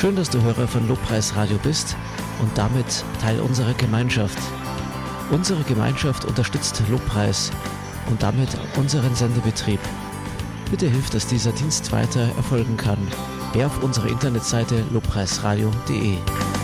Schön, dass du Hörer von Lobpreisradio bist und damit Teil unserer Gemeinschaft. Unsere Gemeinschaft unterstützt Lobpreis und damit unseren Sendebetrieb. Bitte hilf, dass dieser Dienst weiter erfolgen kann. Geh auf unsere Internetseite lobpreisradio.de.